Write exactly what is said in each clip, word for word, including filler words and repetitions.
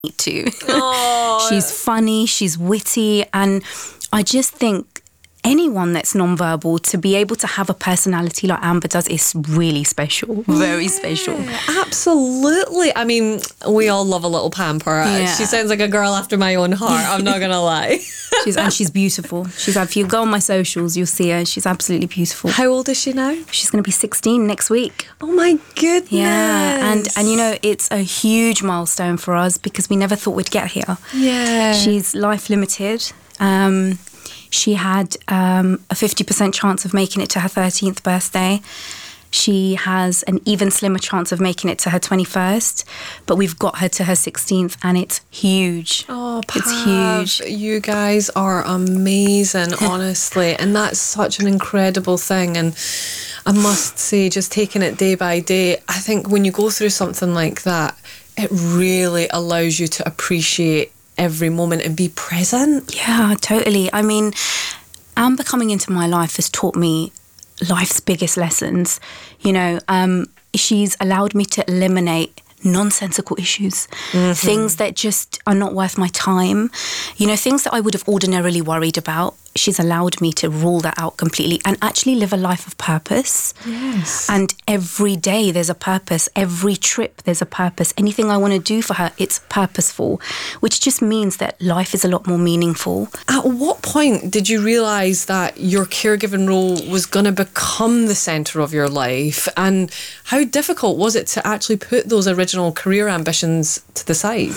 too. She's funny, she's witty, and I just think anyone that's nonverbal, to be able to have a personality like Amber does is really special, very yeah, special. Absolutely. I mean, we all love a little pamper. Yeah. She sounds like a girl after my own heart, I'm not going to lie. she's And she's beautiful. She's If you go on my socials, you'll see her. She's absolutely beautiful. How old is she now? She's going to be sixteen next week. Oh my goodness. Yeah, and, and you know, it's a huge milestone for us because we never thought we'd get here. Yeah. She's life limited. Um... She had um, a fifty percent chance of making it to her thirteenth birthday. She has an even slimmer chance of making it to her twenty-first, but we've got her to her sixteenth, and it's huge. Oh, Pav, it's huge. You guys are amazing, honestly, and that's such an incredible thing. And I must say, just taking it day by day, I think when you go through something like that, it really allows you to appreciate every moment and be present. Yeah, totally. I mean, Amber coming into my life has taught me life's biggest lessons. You know, um, she's allowed me to eliminate nonsensical issues, mm-hmm. things that just are not worth my time. You know, things that I would have ordinarily worried about. She's allowed me to rule that out completely and actually live a life of purpose. Yes. And every day there's a purpose. Every trip there's a purpose. Anything I want to do for her, it's purposeful, which just means that life is a lot more meaningful. At what point did you realise that your caregiving role was going to become the centre of your life? And how difficult was it to actually put those original career ambitions to the side?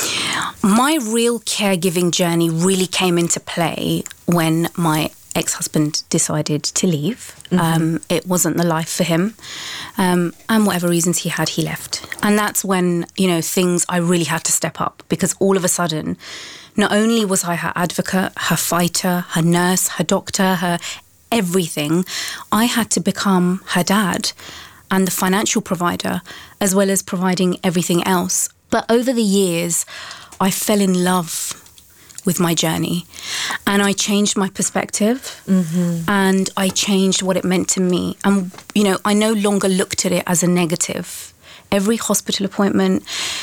My real caregiving journey really came into play when my ex-husband decided to leave. Mm-hmm. Um, it wasn't the life for him. Um, and whatever reasons he had, he left. And that's when, you know, things I really had to step up, because all of a sudden, not only was I her advocate, her fighter, her nurse, her doctor, her everything, I had to become her dad and the financial provider, as well as providing everything else. But over the years, I fell in love with my journey, and I changed my perspective, mm-hmm. and I changed what it meant to me. And, you know, I no longer looked at it as a negative. Every hospital appointment,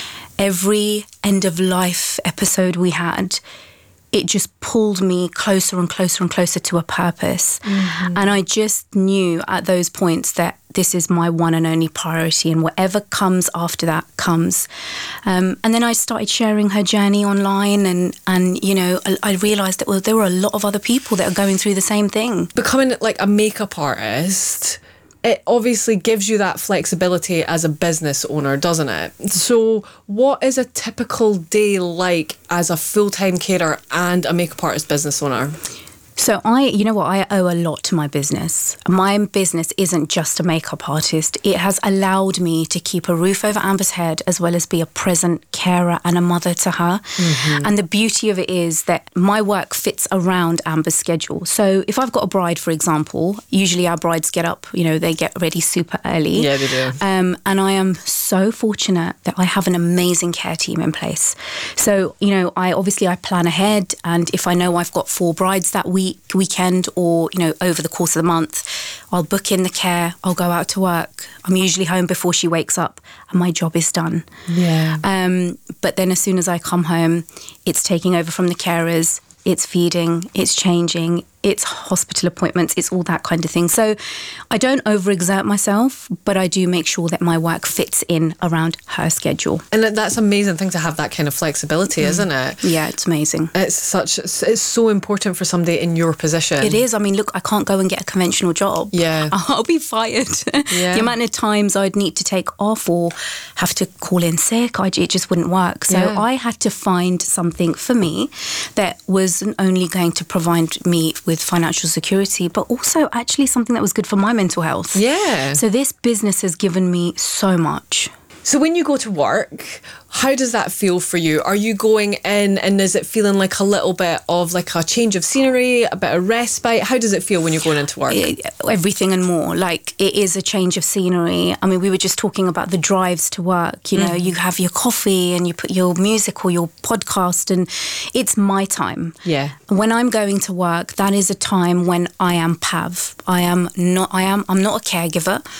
every end of life episode we had, it just pulled me closer and closer and closer to a purpose. Mm-hmm. And I just knew at those points that this is my one and only priority, and whatever comes after that comes. Um, and then I started sharing her journey online, and, and you know, I, I realised that well, there were a lot of other people that are going through the same thing. Becoming like a makeup artist, it obviously gives you that flexibility as a business owner, doesn't it? So what is a typical day like as a full-time carer and a makeup artist business owner? So I, you know what, I owe a lot to my business. My business isn't just a makeup artist. It has allowed me to keep a roof over Amber's head, as well as be a present carer and a mother to her. Mm-hmm. And the beauty of it is that my work fits around Amber's schedule. So if I've got a bride, for example, usually our brides get up, you know, they get ready super early. Yeah, they do. Um, and I am so fortunate that I have an amazing care team in place. So, you know, I obviously I plan ahead, and if I know I've got four brides that week, weekend, or you know, over the course of the month, I'll book in the care, I'll go out to work. I'm usually home before she wakes up, and my job is done. Yeah. Um, but then as soon as I come home, it's taking over from the carers, it's feeding, it's changing, it's hospital appointments, it's all that kind of thing. So I don't overexert myself, but I do make sure that my work fits in around her schedule. And that's an amazing thing to have that kind of flexibility, mm. isn't it? Yeah, it's amazing. It's such, it's so important for somebody in your position. It is. I mean, look, I can't go and get a conventional job. Yeah. I'll be fired. Yeah. The amount of times I'd need to take off or have to call in sick, I, it just wouldn't work. So yeah. I had to find something for me that wasn't only going to provide me with financial security, but also actually something that was good for my mental health. Yeah. So this business has given me so much. So when you go to work, how does that feel for you? Are you going in and is it feeling like a little bit of like a change of scenery, a bit of respite? How does it feel when you're going into work? Everything and more. Like, it is a change of scenery. I mean, we were just talking about the drives to work. You know, mm. you have your coffee and you put your music or your podcast, and it's my time. Yeah. When I'm going to work, that is a time when I am Pav. I am not, I am, I'm not a caregiver.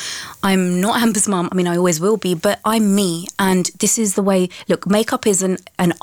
I'm not Amber's mum. I mean, I always will be, but I'm me. And this is the way, look, makeup is an, an